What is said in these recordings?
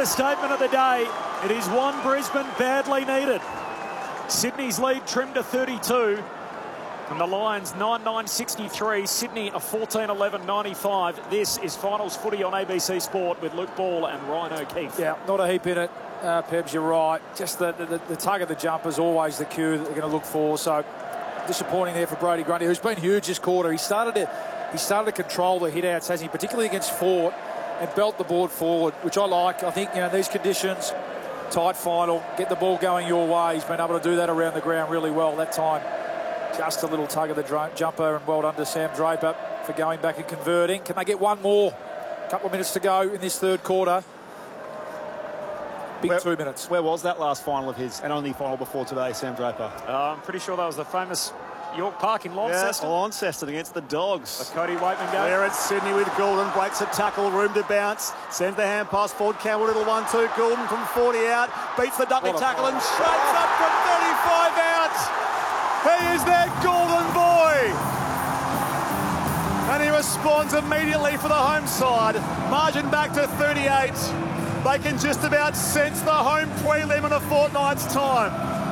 understatement of the day. It is one Brisbane badly needed. Sydney's lead trimmed to 32. And the Lions 9-9-63. Sydney a 14-11-95. This is finals footy on ABC Sport with Luke Ball and Ryan O'Keefe. Yeah, not a heap in it, Pebs, you're right. Just the tug of the jumper is always the cue that they're going to look for. So disappointing there for Brodie Grundy, who's been huge this quarter. He started to control the hit-outs, hasn't he, particularly against Fort, and belt the board forward, which I like. I think, you know, these conditions, tight final, get the ball going your way. He's been able to do that around the ground really well that time. Just a little tug of the jumper, and well done to Sam Draper for going back and converting. Can they get one more? A couple of minutes to go in this third quarter. Big 2 minutes. Where was that last final of his, and only final before today, Sam Draper? I'm pretty sure that was the famous York Park in Launceston. Yeah, Launceston against the Dogs. The Cody Waitman game. There at Sydney with Goulden, breaks a tackle, room to bounce, sends the hand pass forward, Campbell, little 1-2, Goulden from 40 out, beats the Dudley tackle and shakes up from 35 out. He is their golden boy. And he responds immediately for the home side. Margin back to 38. They can just about sense the home prelim in a fortnight's time.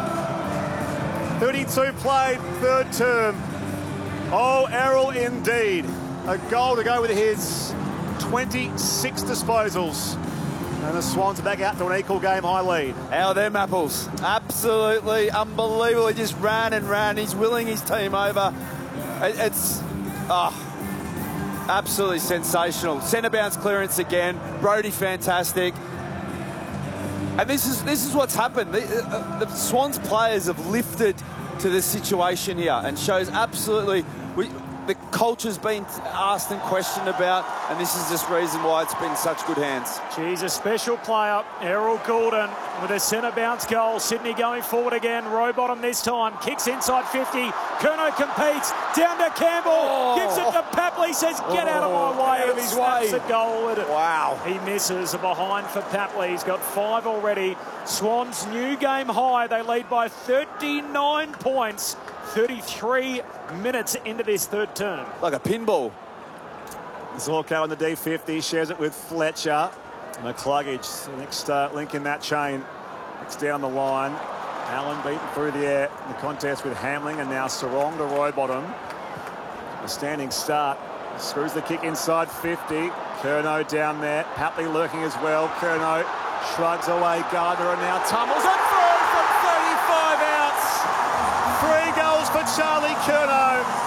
32 played, third term. Oh, Errol indeed. A goal to go with his 26 disposals. And the Swans are back out to an equal game high lead. How are them apples? Absolutely unbelievable. He just ran and ran. He's willing his team over. It's absolutely sensational. Centre bounce clearance again. Brodie fantastic. And this is what's happened. The Swans players have lifted to the situation here and shows absolutely the culture's been asked and questioned about, and this is just reason why it's been such good hands. Geez, a special player, Errol Goulden, with a centre bounce goal. Sydney going forward again. Rowbottom this time. Kicks inside 50. Curnow competes. Down to Campbell. Gives it to Papley. Says, get out of my way. Out of his way. A goal. Wow. He misses. A behind for Papley. He's got 5 already. Swans new game high. They lead by 39 points. 33 minutes into this third term. Like a pinball. Zorko on the D50, shares it with Fletcher. McCluggage, the next link in that chain. It's down the line. Allen beaten through the air. The contest with Hamling, and now Sarong to Rowbottom. A standing start. Screws the kick inside 50. Curnow down there. Papley lurking as well. Curnow shrugs away Gardner and now tumbles and throws from 35 outs. 3 goals for Charlie Curnow.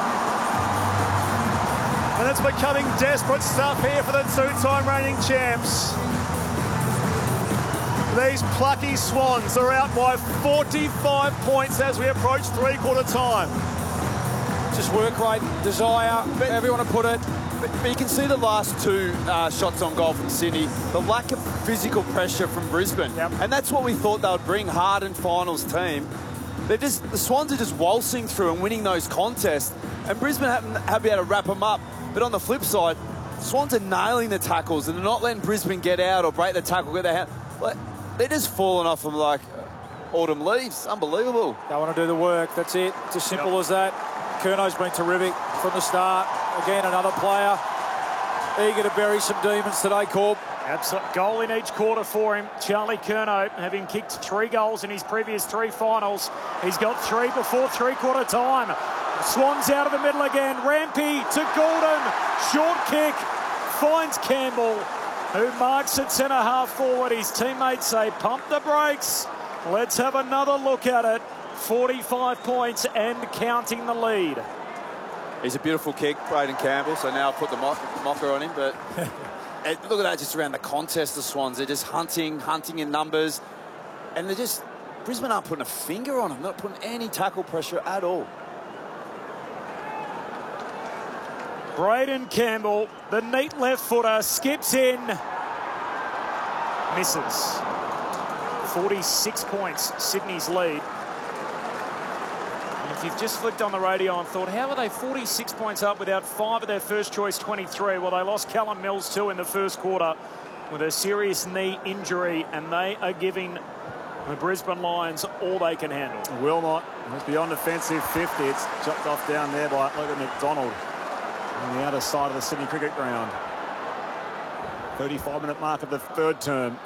And it's becoming desperate stuff here for the 2-time reigning champs. These plucky Swans are out by 45 points as we approach three-quarter time. Just work rate, desire, however you want to put it. But you can see the last 2 shots on goal from Sydney, the lack of physical pressure from Brisbane. Yep. And that's what we thought they would bring, hardened finals team. The Swans are just waltzing through and winning those contests, and Brisbane have been able to wrap them up. But on the flip side, Swans are nailing the tackles and they're not letting Brisbane get out or break the tackle, get their hand. They're just falling off them like autumn leaves. Unbelievable. They want to do the work. That's it. It's as simple as that. Curnow's been terrific from the start. Again, another player eager to bury some demons today, Corb. Absolute goal in each quarter for him. Charlie Curnow, having kicked 3 goals in his previous 3 finals. He's got 3 before three-quarter time. Swans out of the middle again. Rampy to Goulden. Short kick. Finds Campbell, who marks at centre-half forward. His teammates say, pump the brakes. Let's have another look at it. 45 points and counting the lead. He's a beautiful kick, Braden Campbell, so now I'll put the mocker on him. But look at that, just around the contest, the Swans. They're just hunting in numbers. And they're just, Brisbane aren't putting a finger on them. They're not putting any tackle pressure at all. Braden Campbell, the neat left footer, skips in, misses. 46 points, Sydney's lead. And if you've just flicked on the radio and thought, how are they 46 points up without 5 of their first choice 23? Well, they lost Callum Mills too in the first quarter with a serious knee injury, and they are giving the Brisbane Lions all they can handle. Wilmot was beyond defensive 50. It's chopped off down there by Logan McDonald on the outer side of the Sydney cricket ground. 35-minute mark of the third term.